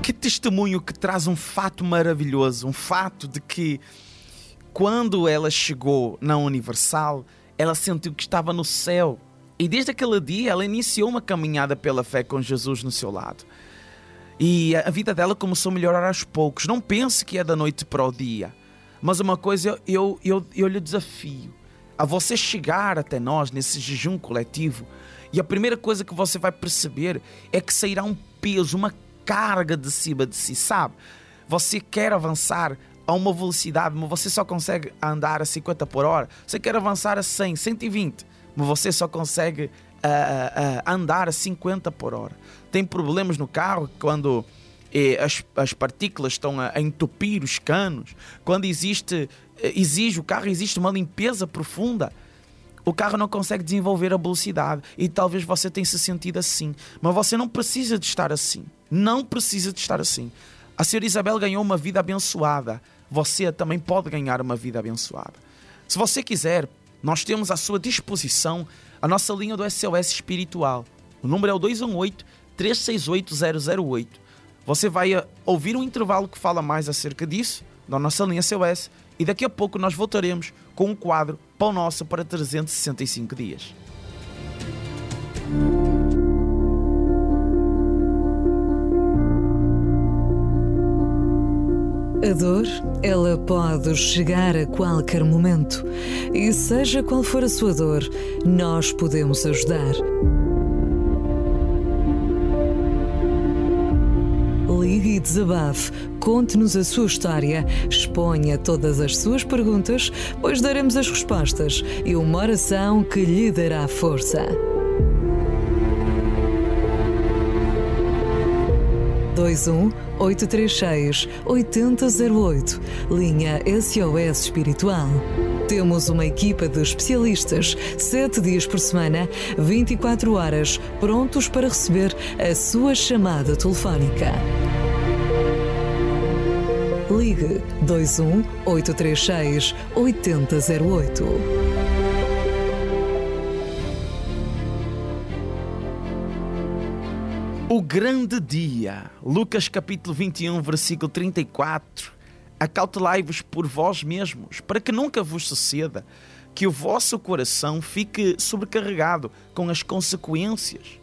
Que testemunho que traz um fato maravilhoso, um fato de que quando ela chegou na Universal, ela sentiu que estava no céu. E desde aquele dia ela iniciou uma caminhada pela fé com Jesus no seu lado. E a vida dela começou a melhorar aos poucos. Não pense que é da noite para o dia. Mas uma coisa eu lhe desafio a você chegar até nós nesse jejum coletivo. E a primeira coisa que você vai perceber é que sairá um peso, uma carga de cima de si, sabe? Você quer avançar a uma velocidade, mas você só consegue andar a 50 por hora. Você quer avançar a 100, 120, mas você só consegue andar a 50 por hora. Tem problemas no carro quando as partículas estão a entupir os canos. Quando exige uma limpeza profunda, o carro não consegue desenvolver a velocidade. E talvez você tenha se sentido assim. Mas você não precisa de estar assim. Não precisa de estar assim. A senhora Isabel ganhou uma vida abençoada. Você também pode ganhar uma vida abençoada. Se você quiser, nós temos à sua disposição a nossa linha do SOS espiritual. O número é o 218-368-008. Você vai ouvir um intervalo que fala mais acerca disso, da nossa linha SOS, e daqui a pouco nós voltaremos com um quadro Pão Nosso para 365 dias. A dor, ela pode chegar a qualquer momento. E seja qual for a sua dor, nós podemos ajudar. Ligue e desabafe, conte-nos a sua história, exponha todas as suas perguntas, pois daremos as respostas e uma oração que lhe dará força. 21-836-8008, linha SOS Espiritual. Temos uma equipa de especialistas, 7 dias por semana, 24 horas, prontos para receber a sua chamada telefónica. Ligue 21-836-8008. O grande dia, Lucas capítulo 21, versículo 34. Acautelai-vos por vós mesmos, para que nunca vos suceda que o vosso coração fique sobrecarregado com as consequências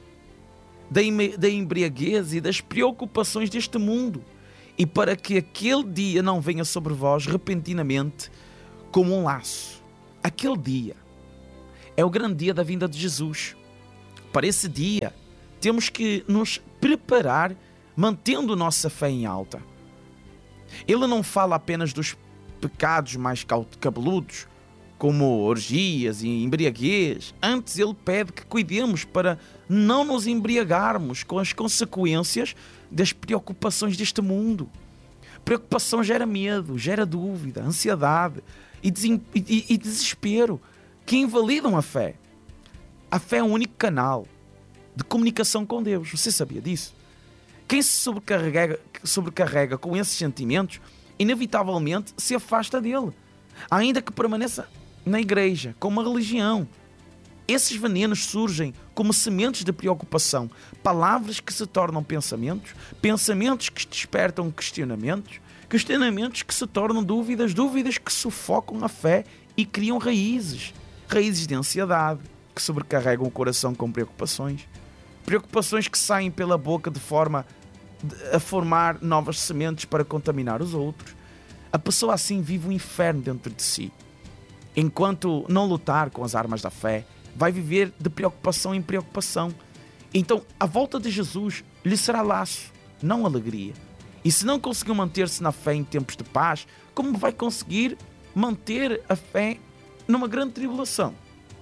da embriaguez e das preocupações deste mundo, e para que aquele dia não venha sobre vós repentinamente como um laço. Aquele dia é o grande dia da vinda de Jesus. Para esse dia temos que nos preparar mantendo nossa fé em alta. Ele não fala apenas dos pecados mais cabeludos, como orgias e embriaguez. Antes ele pede que cuidemos para não nos embriagarmos com as consequências das preocupações deste mundo. Preocupação gera medo, gera dúvida, ansiedade e desespero que invalidam a fé. A fé é o único canal de comunicação com Deus. Você sabia disso? Quem se sobrecarrega com esses sentimentos, inevitavelmente se afasta dele, ainda que permaneça na igreja, com uma religião. Esses venenos surgem como sementes de preocupação, palavras que se tornam pensamentos, pensamentos que despertam questionamentos, questionamentos que se tornam dúvidas, dúvidas que sufocam a fé e criam raízes de ansiedade, que sobrecarregam o coração com preocupações. Preocupações que saem pela boca de forma a formar novas sementes para contaminar os outros. A pessoa assim vive um inferno dentro de si. Enquanto não lutar com as armas da fé, vai viver de preocupação em preocupação. Então, a volta de Jesus lhe será laço, não alegria. E se não conseguiu manter-se na fé em tempos de paz, como vai conseguir manter a fé numa grande tribulação?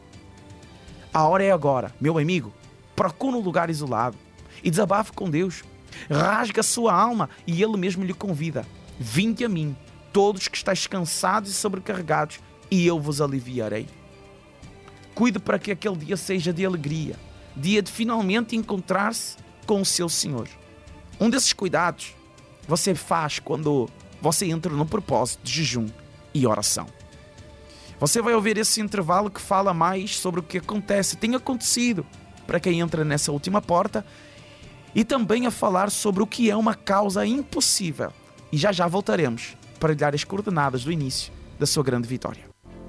A hora é agora, meu amigo. Procure um lugar isolado e desabafe com Deus. Rasga a sua alma e Ele mesmo lhe convida. Vinde a mim, todos que estáis cansados e sobrecarregados, e eu vos aliviarei. Cuide para que aquele dia seja de alegria, dia de finalmente encontrar-se com o seu Senhor. Um desses cuidados você faz quando você entra no propósito de jejum e oração. Você vai ouvir esse intervalo que fala mais sobre o que acontece, tem acontecido para quem entra nessa última porta, e também a falar sobre o que é uma causa impossível. E já voltaremos para lhe dar as coordenadas do início da sua grande vitória.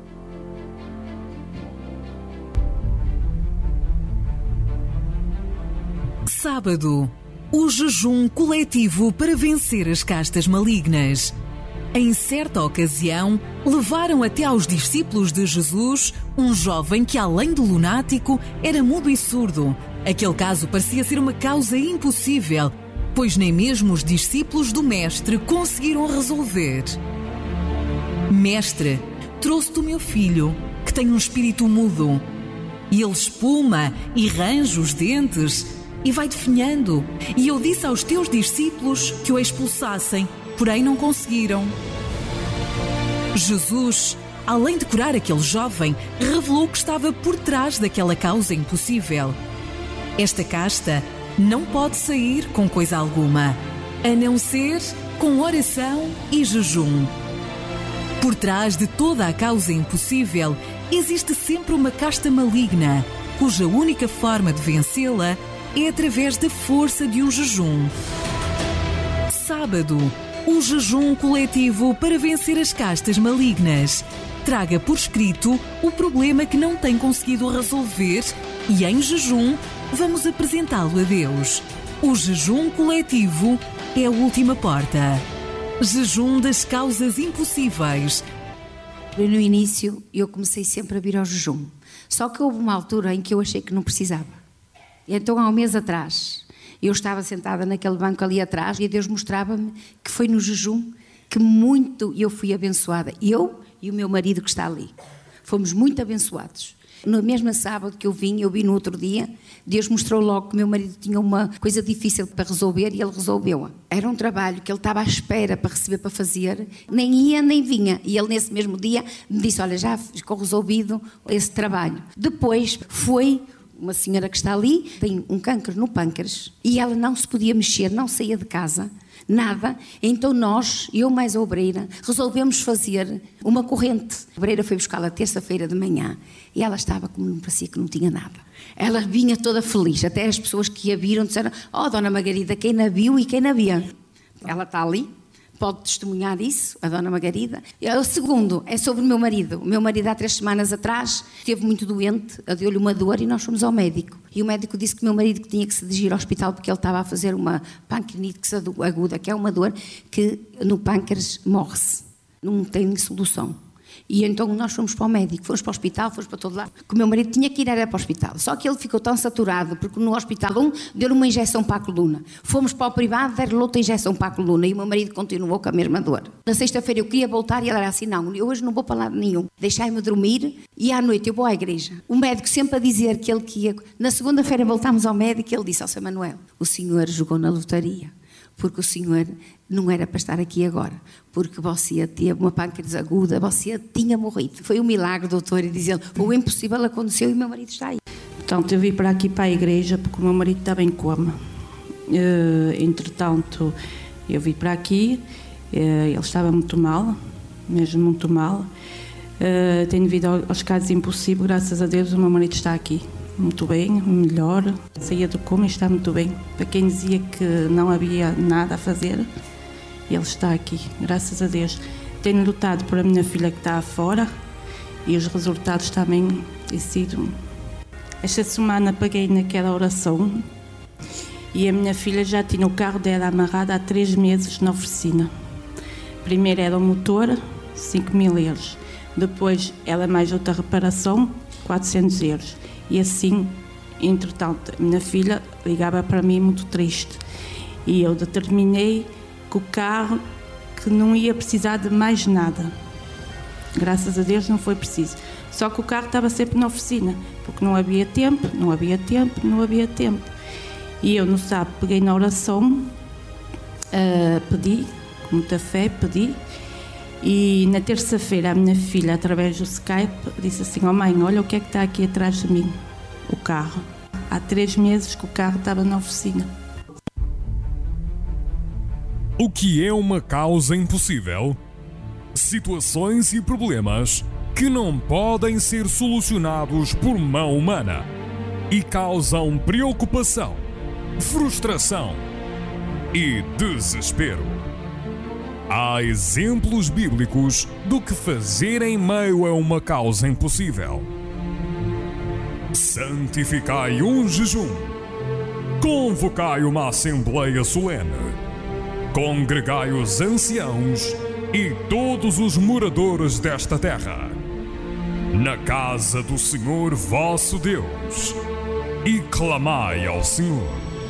Sábado, o jejum coletivo para vencer as castas malignas. Em certa ocasião, levaram até aos discípulos de Jesus um jovem que, além de lunático, era mudo e surdo. Aquele caso parecia ser uma causa impossível, pois nem mesmo os discípulos do Mestre conseguiram resolver. Mestre, trouxe-te o meu filho, que tem um espírito mudo. E ele espuma e range os dentes e vai definhando. E eu disse aos teus discípulos que o expulsassem, porém não conseguiram. Jesus, além de curar aquele jovem, revelou que estava por trás daquela causa impossível. Esta casta não pode sair com coisa alguma, a não ser com oração e jejum. Por trás de toda a causa impossível, existe sempre uma casta maligna, cuja única forma de vencê-la é através da força de um jejum. Sábado, o jejum coletivo para vencer as castas malignas. Traga por escrito o problema que não tem conseguido resolver e, em jejum, vamos apresentá-lo a Deus. O jejum coletivo é a última porta. Jejum das causas impossíveis. No início, eu comecei sempre a vir ao jejum. Só que houve uma altura em que eu achei que não precisava. Então, há um mês atrás, eu estava sentada naquele banco ali atrás e Deus mostrava-me que foi no jejum que muito eu fui abençoada. Eu e o meu marido que está ali. Fomos muito abençoados. No mesmo sábado que eu vi no outro dia, Deus mostrou logo que o meu marido tinha uma coisa difícil para resolver e ele resolveu-a. Era um trabalho que ele estava à espera para receber, para fazer, nem ia nem vinha. E ele nesse mesmo dia me disse, olha, já ficou resolvido esse trabalho. Depois foi uma senhora que está ali, tem um câncer no pâncreas e ela não se podia mexer, não saía de casa, nada. Então nós, eu mais a obreira, resolvemos fazer uma corrente. A obreira foi buscá-la terça-feira de manhã e ela estava como não parecia que não tinha nada. Ela vinha toda feliz, até as pessoas que a viram disseram, Dona Margarida, quem na viu e quem na via. Ela está ali. Pode testemunhar isso, a Dona Margarida. O segundo é sobre o meu marido. O meu marido há 3 semanas atrás esteve muito doente, deu-lhe uma dor e nós fomos ao médico. E o médico disse que o meu marido tinha que se dirigir ao hospital porque ele estava a fazer uma pancreatite aguda, que é uma dor que no pâncreas morre-se, não tem solução. E então nós fomos para o médico, fomos para o hospital, fomos para todo lado. O meu marido tinha que ir era para o hospital. Só que ele ficou tão saturado, porque no hospital deu-lhe uma injeção para a coluna. Fomos para o privado, deram-lhe outra injeção para a coluna e o meu marido continuou com a mesma dor. Na sexta-feira eu queria voltar e ele era assim, não, eu hoje não vou para lado nenhum. Deixai-me dormir e à noite eu vou à igreja. O médico sempre a dizer que ele ia... Na segunda-feira voltámos ao médico e ele disse ao Sr. Manuel, o senhor jogou na lotaria. Porque o senhor não era para estar aqui agora, porque você teve uma pâncreas aguda, você tinha morrido. Foi um milagre, doutor, e dizer o impossível aconteceu e o meu marido está aí. Portanto, eu vim para aqui para a igreja porque o meu marido estava em coma. Entretanto, eu vim para aqui, ele estava muito mal, mesmo muito mal. Tenho devido aos casos impossíveis, graças a Deus o meu marido está aqui. Muito bem, melhor, saía do coma e está muito bem. Para quem dizia que não havia nada a fazer, ele está aqui, graças a Deus. Tenho lutado por a minha filha que está fora e os resultados também têm sido. Esta semana paguei naquela oração e a minha filha já tinha o carro dela amarrado há 3 meses na oficina. Primeiro era o motor, 5.000 euros. Depois ela mais outra reparação, 400 euros. E assim, entretanto, a minha filha ligava para mim muito triste. E eu determinei que o carro que não ia precisar de mais nada. Graças a Deus não foi preciso. Só que o carro estava sempre na oficina, porque não havia tempo. E eu no sábado peguei na oração, pedi, com muita fé, pedi. E na terça-feira a minha filha, através do Skype, disse assim, mãe, olha o que é que está aqui atrás de mim, o carro. Há 3 meses que o carro estava na oficina. O que é uma causa impossível? Situações e problemas que não podem ser solucionados por mão humana e causam preocupação, frustração e desespero. Há exemplos bíblicos do que fazer em meio a uma causa impossível. Santificai um jejum. Convocai uma assembleia solene. Congregai os anciãos e todos os moradores desta terra na casa do Senhor vosso Deus e clamai ao Senhor.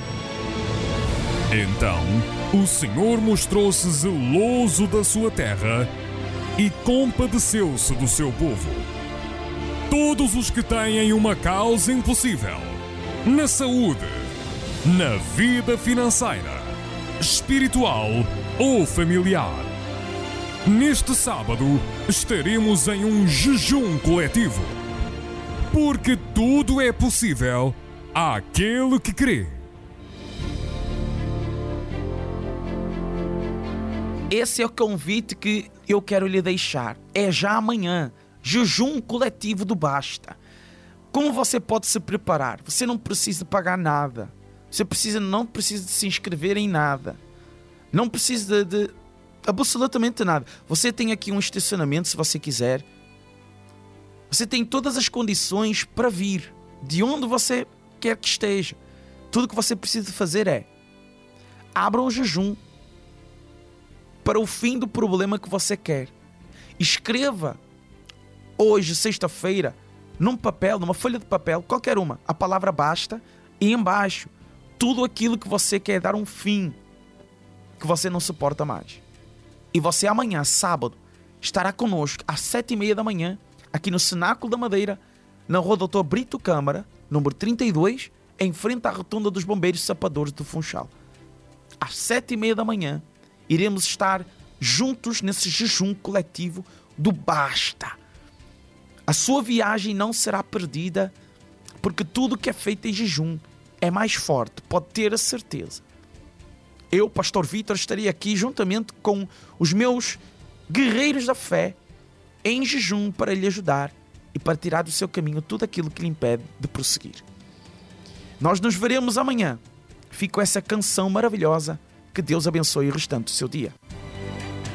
Então o Senhor mostrou-se zeloso da sua terra e compadeceu-se do seu povo. Todos os que têm uma causa impossível, na saúde, na vida financeira, espiritual ou familiar, neste sábado estaremos em um jejum coletivo, porque tudo é possível àquele que crê. Esse é o convite que eu quero lhe deixar. É já amanhã. Jejum coletivo do Basta. Como você pode se preparar? Você não precisa pagar nada. Você não precisa de se inscrever em nada. Não precisa de absolutamente nada. Você tem aqui um estacionamento se você quiser. Você tem todas as condições para vir. De onde você quer que esteja. Tudo que você precisa fazer é: abra um jejum para o fim do problema que você quer. Escreva hoje, sexta-feira, num papel, numa folha de papel, qualquer uma, a palavra Basta, e embaixo tudo aquilo que você quer dar um fim, que você não suporta mais. E você amanhã, sábado, estará conosco às 7h30 da manhã, aqui no Cenáculo da Madeira, na rua Dr. Brito Câmara, número 32, em frente à rotunda dos Bombeiros Sapadores do Funchal. Às 7h30 da manhã, iremos estar juntos nesse jejum coletivo do Basta. A sua viagem não será perdida, porque tudo que é feito em jejum é mais forte, pode ter a certeza. Eu, Pastor Vítor, estarei aqui juntamente com os meus guerreiros da fé em jejum para lhe ajudar e para tirar do seu caminho tudo aquilo que lhe impede de prosseguir. Nós nos veremos amanhã. Fico com essa canção maravilhosa. Que Deus abençoe o restante do seu dia.